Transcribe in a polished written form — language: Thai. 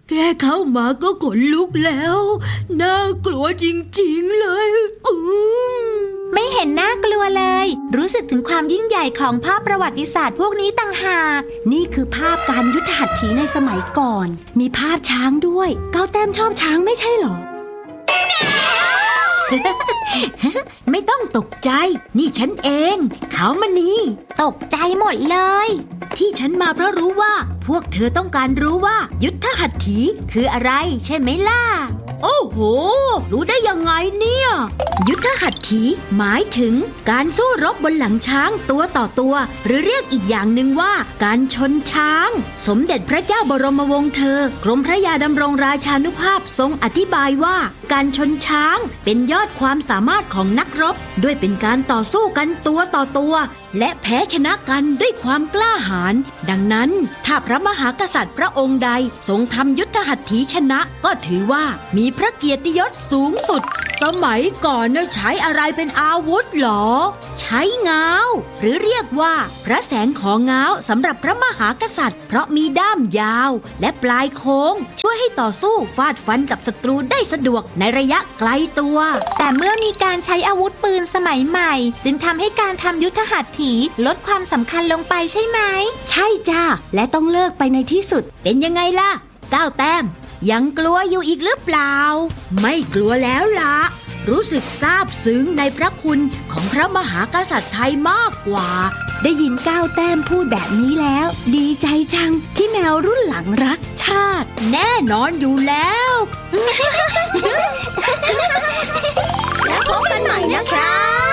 แค่เข้ามาก็ขนลุกแล้วน่ากลัวจริงๆเลยไม่เห็นน่ากลัวเลยรู้สึกถึงความยิ่งใหญ่ของภาพประวัติศาสตร์พวกนี้ต่างหากนี่คือภาพการยุทธหัตถีในสมัยก่อนมีภาพช้างด้วยเก้าแต้มชอบช้างไม่ใช่หรอไม่ต้องตกใจนี่ฉันเองขาวมณีตกใจหมดเลยที่ฉันมาเพราะรู้ว่าพวกเธอต้องการรู้ว่ายุทธหัตถีคืออะไรใช่ไหมล่ะโอ้โหรู้ได้ยังไงเนี่ยยุทธหัตถีหมายถึงการสู้รบบนหลังช้างตัวต่อตัวหรือเรียกอีกอย่างหนึ่งว่าการชนช้างสมเด็จพระเจ้าบรมวงศ์เธอกรมพระยาดำรงราชานุภาพทรงอธิบายว่าการชนช้างเป็นยอดความสามารถของนักรบด้วยเป็นการต่อสู้กันตัวต่อตัวและแพ้ชนะกันด้วยความกล้าหาญดังนั้นถ้าพระมหากษัตริย์พระองค์ใดทรงทำยุทธหัตถีชนะก็ถือว่ามีพระเกียรติยศสูงสุดสมัยก่อนใช้อะไรเป็นอาวุธหรอใช้ง้าวหรือเรียกว่าพระแสงของง้าวสำหรับพระมหากษัตริย์เพราะมีด้ามยาวและปลายโค้งช่วยให้ต่อสู้ฟาดฟันกับศัตรูได้สะดวกในระยะไกลตัวแต่เมื่อมีการใช้อาวุธปืนสมัยใหม่จึงทำให้การทำยุทธหัตถีลดความสำคัญลงไปใช่ไหมใช่จ้าและต้องเลิกไปในที่สุดเป็นยังไงล่ะ9 แต้มยังกลัวอยู่อีกหรือเปล่าไม่กลัวแล้วล่ะรู้สึกซาบซึ้งในพระคุณของพระมหากษัตริย์ไทยมากกว่าได้ยินก้าวแต้มพูดแบบนี้แล้วดีใจจังที่แมวรุ่นหลังรักชาติแน่นอนอยู่แล้วแล้วพบกันใหม่นะครับ